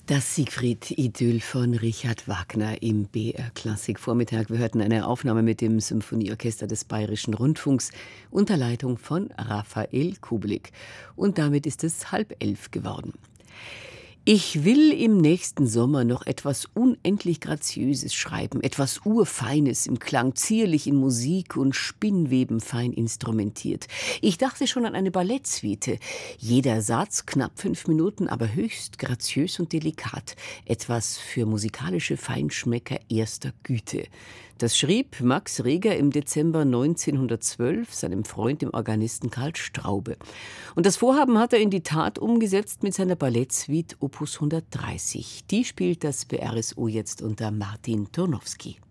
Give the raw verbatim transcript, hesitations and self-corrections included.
Das Siegfried-Idyll von Richard Wagner im B R-Klassik-Vormittag. Wir hörten eine Aufnahme mit dem Symphonieorchester des Bayerischen Rundfunks unter Leitung von Raphael Kubelik. Und damit ist es halb elf geworden. Ich will im nächsten Sommer noch etwas unendlich Graziöses schreiben, etwas Urfeines im Klang, zierlich in Musik und Spinnweben fein instrumentiert. Ich dachte schon an eine Ballettsuite. Jeder Satz, knapp fünf Minuten, aber höchst graziös und delikat. Etwas für musikalische Feinschmecker erster Güte. Das schrieb Max Reger im Dezember neunzehnhundertzwölf seinem Freund, dem Organisten Karl Straube. Und das Vorhaben hat er in die Tat umgesetzt mit seiner Ballettsuite Opus hundertdreißig. Die spielt das B R S O jetzt unter Martin Turnowski.